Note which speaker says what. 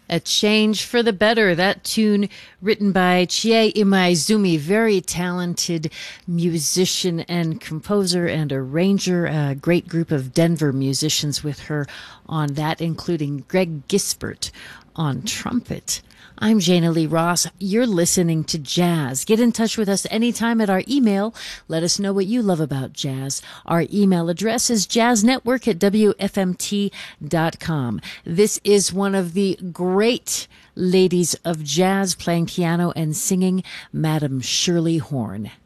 Speaker 1: A Change for the Better. That tune written by Chie Imaizumi, very talented musician and composer and arranger. A great group of Denver musicians with her on that, including Greg Gisbert on trumpet. I'm Jana Lee Ross. You're listening to Jazz. Get in touch with us anytime at our email. Let us know what you love about jazz. Our email address is jazznetwork@wfmt.com. This is one of the great ladies of jazz playing piano and singing, Madam Shirley Horn.